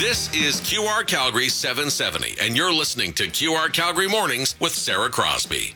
This is QR Calgary 770, and you're listening to QR Calgary Mornings with Sarah Crosby.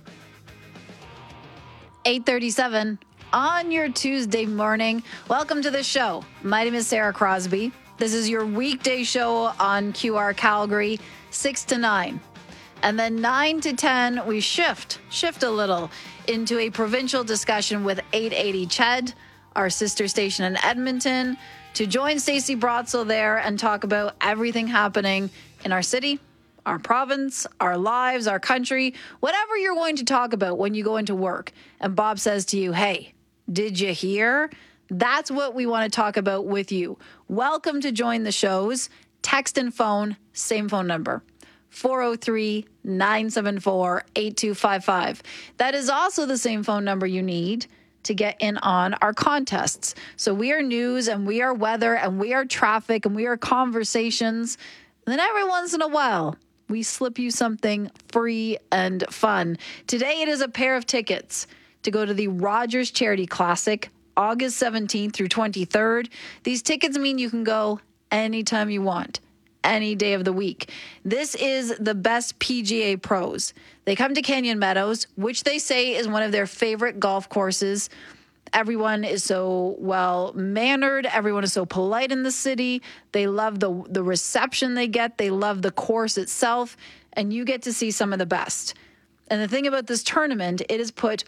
8:37 on your Tuesday morning. Welcome to the show. My name is Sarah Crosby. This is your weekday show on QR Calgary, 6 to 9. And then 9 to 10, we shift a little into a provincial discussion with 880 CHED, our sister station in Edmonton, to join Stacey Brotzel there and talk about everything happening in our city, our province, our lives, our country, whatever you're going to talk about when you go into work. And Bob says to you, hey, did you hear? That's what we want to talk about with you. Welcome to join the shows. Text and phone, same phone number, 403-974-8255. That is also the same phone number you need to get in on our contests. So we are news and we are weather and we are traffic and we are conversations. And then every once in a while, we slip you something free and fun. Today, it is a pair of tickets to go to the Rogers Charity Classic, August 17th through 23rd. These tickets mean you can go anytime you want, any day of the week. This is the best PGA pros. They come to Canyon Meadows, which they say is one of their favorite golf courses. Everyone is so well-mannered. Everyone is so polite in the city. They love the reception they get. They love the course itself. And you get to see some of the best. And the thing about this tournament, it has put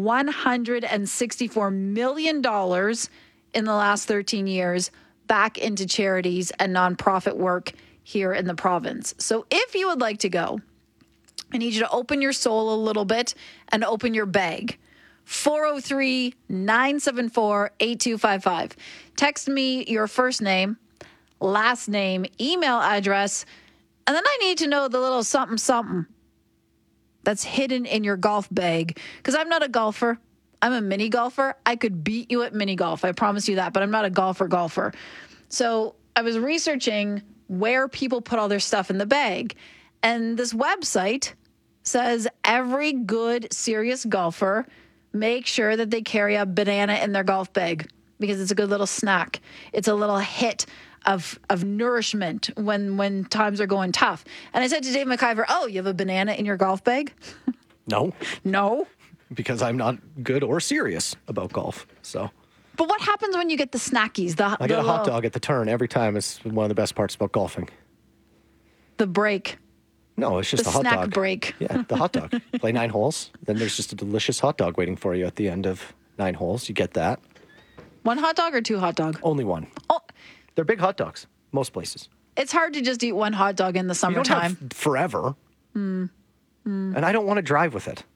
$164 million in the last 13 years back into charities and nonprofit work here in the province. So if you would like to go, I need you to open your soul a little bit and open your bag. 403-974-8255. Text me your first name, last name, email address, and then I need to know the little something something that's hidden in your golf bag. Because I'm not a golfer. I'm a mini golfer. I could beat you at mini golf. I promise you that, but I'm not a golfer. So I was researching where people put all their stuff in the bag. And this website says every good, serious golfer make sure that they carry a banana in their golf bag because it's a good little snack. It's a little hit of nourishment when times are going tough. And I said to Dave McIver, oh, you have a banana in your golf bag? No. No? Because I'm not good or serious about golf, so. But what happens when you get the snackies? I get a hot dog at the turn every time. It's one of the best parts about golfing. The break. No, it's just the a hot snack dog. Break. Yeah, the hot dog. Play 9 holes. Then there's just a delicious hot dog waiting for you at the end of 9 holes. You get that. 1 hot dog or 2 hot dog? Only 1. Oh, they're big hot dogs, most places. it's hard to just eat 1 hot dog in the summertime. You don't have forever. And I don't want to drive with it.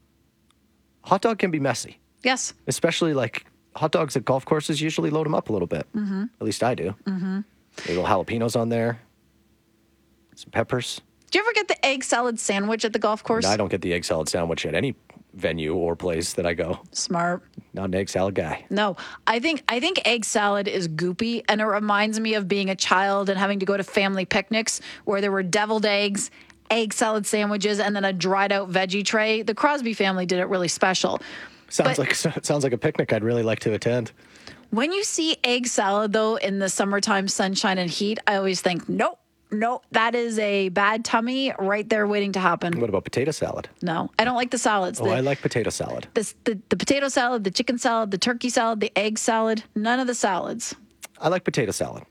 Hot dog can be messy. Yes. Especially like hot dogs at golf courses usually load them up a little bit. Mm-hmm. At least I do. Mm-hmm. Little jalapenos on there. Some peppers. Do you ever get the egg salad sandwich at the golf course? No, I don't get the egg salad sandwich at any venue or place that I go. Smart. Not an egg salad guy. No, I think egg salad is goopy, and it reminds me of being a child and having to go to family picnics where there were deviled eggs, egg salad sandwiches, and then a dried out veggie tray. The Crosby family did it really special. Sounds like a picnic I'd really like to attend. When you see egg salad, though, in the summertime sunshine and heat, I always think, nope, that is a bad tummy right there waiting to happen. What about potato salad? No, I don't like the salads. I like potato salad. The potato salad, the chicken salad, the turkey salad, the egg salad, none of the salads. I like potato salad.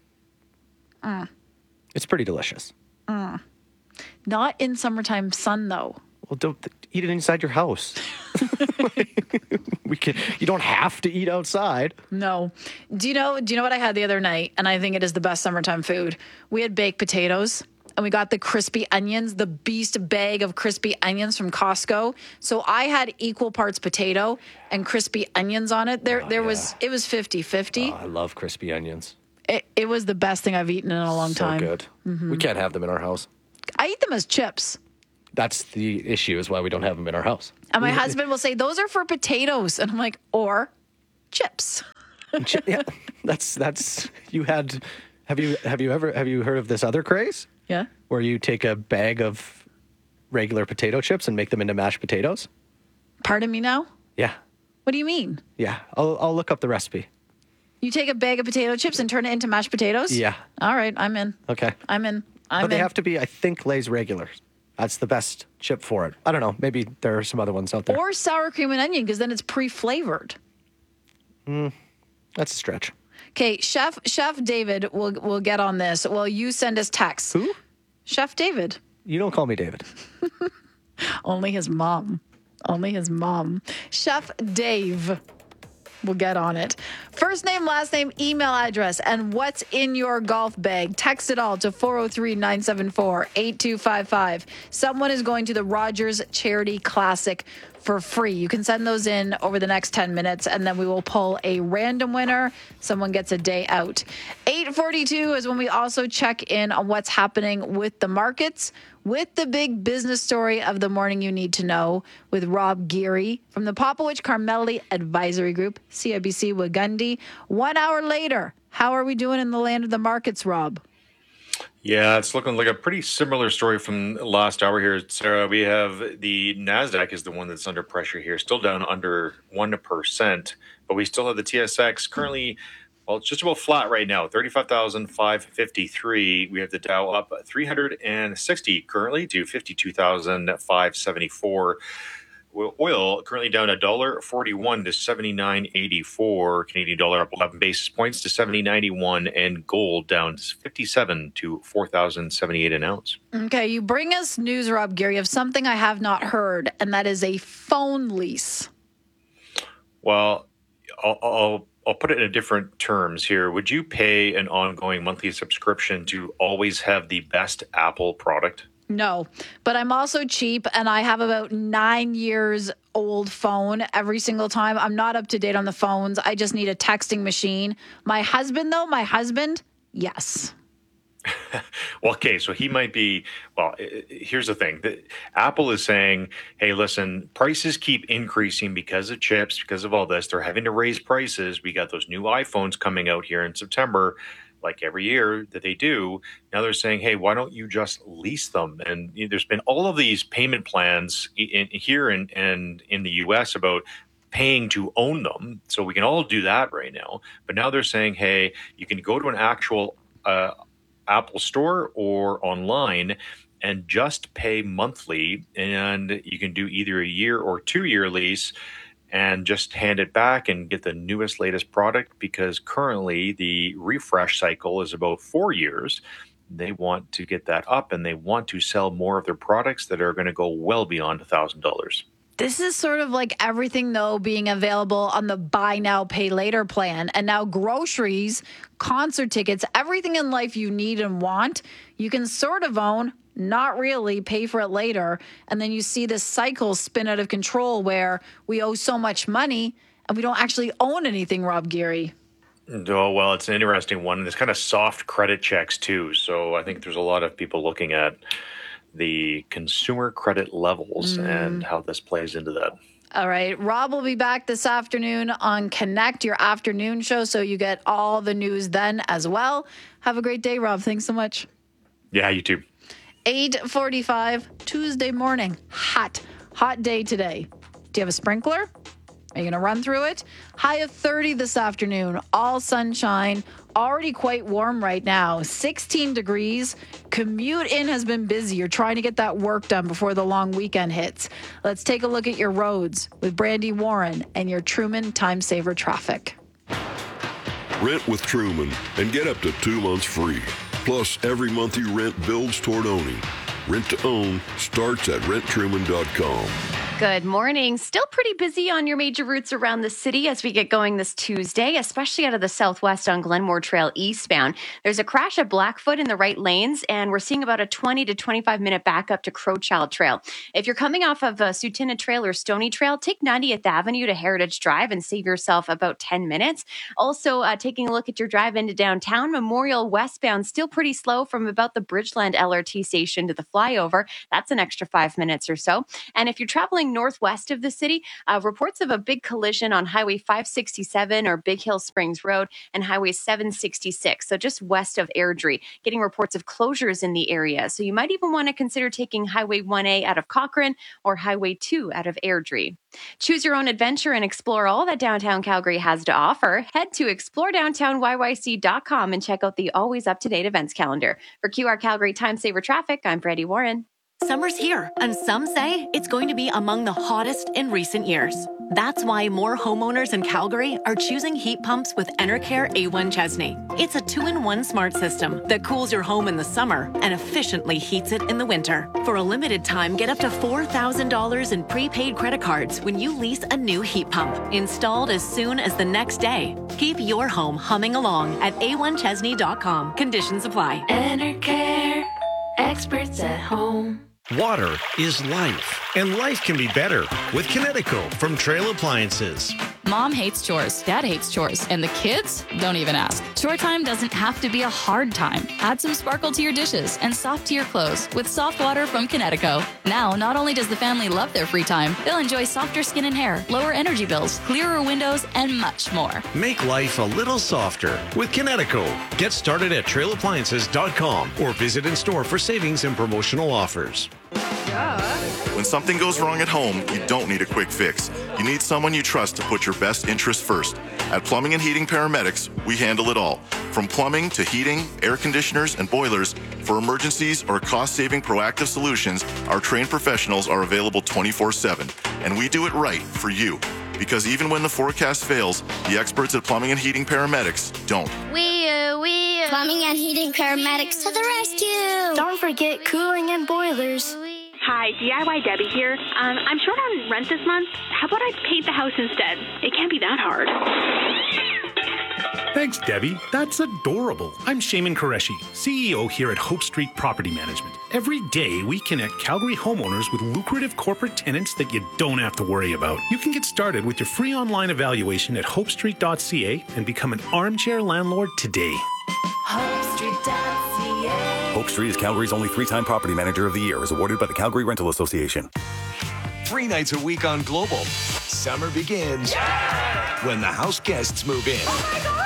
It's pretty delicious. Not in summertime sun, though. Well, don't eat it inside your house. You don't have to eat outside. No. Do you know what I had the other night? And I think it is the best summertime food. We had baked potatoes and we got the crispy onions, the beast bag of crispy onions from Costco. So I had equal parts potato and crispy onions on it. It was 50-50. Oh, I love crispy onions. It was the best thing I've eaten in a long time. So good. Mm-hmm. We can't have them in our house. I eat them as chips. That's the issue, is why we don't have them in our house. And my husband will say, those are for potatoes. And I'm like, or chips. Yeah, that's you had. Have you heard of this other craze? Yeah. Where you take a bag of regular potato chips and make them into mashed potatoes? Pardon me now? Yeah. What do you mean? Yeah, I'll look up the recipe. You take a bag of potato chips and turn it into mashed potatoes? Yeah. All right, I'm in. Okay. I'm in. But they have to be, I think, Lay's regular. That's the best chip for it. I don't know. Maybe there are some other ones out there. Or sour cream and onion, because then it's pre-flavored. That's a stretch. Okay, Chef David will get on this. Well, you send us texts. Who? Chef David. You don't call me David. Only his mom. Chef Dave will get on it. First name, last name, email address, and what's in your golf bag. Text it all to 403-974-8255. Someone is going to the Rogers Charity Classic for free. You can send those in over the next 10 minutes, and then we will pull a random winner. Someone gets a day out. 8:42 is when we also check in on what's happening with the markets, with the big business story of the morning you need to know with Rob Geary from the Popowich Carmelli Advisory Group, CIBC Wagundi. 1 hour later, how are we doing in the land of the markets, Rob? Yeah, it's looking like a pretty similar story from last hour here, Sarah. We have the NASDAQ is the one that's under pressure here, still down under 1%, but we still have the TSX currently, well, it's just about flat right now, 35,553. We have the Dow up 360 currently to 52,574. Oil currently down $1.41 to 79.84. Canadian dollar up 11 basis points to 70.91, and gold down 57 to 4,078 an ounce. Okay, you bring us news, Rob Geary, of something I have not heard, and that is a phone lease. Well, I'll put it in different terms here. Would you pay an ongoing monthly subscription to always have the best Apple product? No, but I'm also cheap, and I have about 9 years old phone every single time. I'm not up to date on the phones. I just need a texting machine. My husband, yes. Well, okay, so he might be, well, here's the thing. Apple is saying, hey, listen, prices keep increasing because of chips, because of all this. They're having to raise prices. We got those new iPhones coming out here in September, like every year that they do. Now they're saying, hey, why don't you just lease them? And there's been all of these payment plans here and in the US about paying to own them. So we can all do that right now. But now they're saying, hey, you can go to an actual Apple store or online and just pay monthly. And you can do either a year or 2 year lease and just hand it back and get the newest, latest product, because currently the refresh cycle is about 4 years. They want to get that up, and they want to sell more of their products that are going to go well beyond $1,000. This is sort of like everything, though, being available on the buy now, pay later plan. And now groceries, concert tickets, everything in life you need and want, you can sort of own, not really, pay for it later. And then you see this cycle spin out of control where we owe so much money and we don't actually own anything, Rob Geary. Oh, well, it's an interesting one. There's kind of soft credit checks, too. So I think there's a lot of people looking at the consumer credit levels and how this plays into that. All right. Rob will be back this afternoon on Connect, your afternoon show, so you get all the news then as well. Have a great day, Rob. Thanks so much. Yeah, you too. 8:45, Tuesday morning. Hot day today. Do you have a sprinkler? Are you going to run through it? High of 30 this afternoon. All sunshine. Already quite warm right now. 16 degrees. Commute in has been busy. You're trying to get that work done before the long weekend hits. Let's take a look at your roads with Brandy Warren and your Truman Time Saver traffic. Rent with Truman and get up to 2 months free. Plus, every month you rent builds toward owning. Rent to own starts at renttruman.com. Good morning. Still pretty busy on your major routes around the city as we get going this Tuesday, especially out of the southwest on Glenmore Trail eastbound. There's a crash at Blackfoot in the right lanes, and we're seeing about a 20 to 25-minute backup to Crowchild Trail. If you're coming off of Sutina Trail or Stony Trail, take 90th Avenue to Heritage Drive and save yourself about 10 minutes. Also, taking a look at your drive into downtown, Memorial westbound, still pretty slow from about the Bridgeland LRT station to the flyover. That's an extra 5 minutes or so. And if you're traveling going northwest of the city. Reports of a big collision on Highway 567 or Big Hill Springs Road and Highway 766, so just west of Airdrie. Getting reports of closures in the area. So you might even want to consider taking Highway 1A out of Cochrane or Highway 2 out of Airdrie. Choose your own adventure and explore all that downtown Calgary has to offer. Head to exploredowntownyyc.com and check out the always up-to-date events calendar. For QR Calgary Time Saver Traffic, I'm Freddie Warren. Summer's here, and some say it's going to be among the hottest in recent years. That's why more homeowners in Calgary are choosing heat pumps with Enercare A1 Chesney. It's a 2-in-1 smart system that cools your home in the summer and efficiently heats it in the winter. For a limited time, get up to $4,000 in prepaid credit cards when you lease a new heat pump, installed as soon as the next day. Keep your home humming along at a1chesney.com. Conditions apply. Enercare, experts at home. Water is life, and life can be better with Kinetico from Trail Appliances. Mom hates chores, Dad hates chores, and the kids don't even ask. Chore time doesn't have to be a hard time. Add some sparkle to your dishes and soft to your clothes with soft water from Kinetico. Now, not only does the family love their free time, they'll enjoy softer skin and hair, lower energy bills, clearer windows, and much more. Make life a little softer with Kinetico. Get started at trailappliances.com or visit in store for savings and promotional offers. When something goes wrong at home, you don't need a quick fix. You need someone you trust to put your best interest first. At Plumbing and Heating Paramedics, we handle it all. From plumbing to heating, air conditioners, and boilers, for emergencies or cost-saving proactive solutions, our trained professionals are available 24/7. And we do it right for you. Because even when the forecast fails, the experts at Plumbing and Heating Paramedics don't. Plumbing and Heating Paramedics to the rescue! Don't forget cooling and boilers. Hi, DIY Debbie here. I'm short on rent this month. How about I paint the house instead? It can't be that hard. Thanks, Debbie. That's adorable. I'm Shaman Qureshi, CEO here at Hope Street Property Management. Every day, we connect Calgary homeowners with lucrative corporate tenants that you don't have to worry about. You can get started with your free online evaluation at hopestreet.ca and become an armchair landlord today. HopeStreet.ca. Hope Street is Calgary's only 3-time Property Manager of the Year, as awarded by the Calgary Rental Association. 3 nights a week on Global. Summer begins when the house guests move in. Oh my God!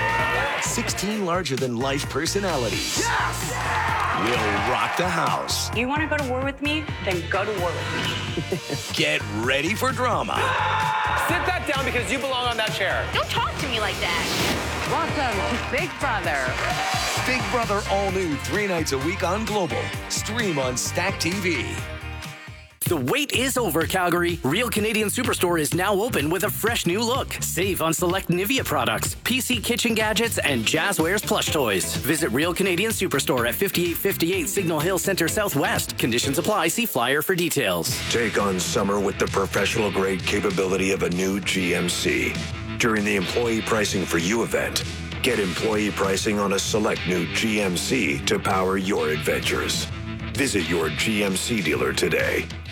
16 larger-than-life personalities will rock the house. You want to go to war with me? Then go to war with me. Get ready for drama. Sit that down because you belong on that chair. Don't talk to me like that. Welcome to Big Brother. Big Brother all new 3 nights a week on Global. Stream on Stack TV. The wait is over, Calgary. Real Canadian Superstore is now open with a fresh new look. Save on select Nivea products, PC kitchen gadgets, and Jazzwares plush toys. Visit Real Canadian Superstore at 5858 Signal Hill Center Southwest. Conditions apply. See flyer for details. Take on summer with the professional-grade capability of a new GMC. During the Employee Pricing for You event, get employee pricing on a select new GMC to power your adventures. Visit your GMC dealer today.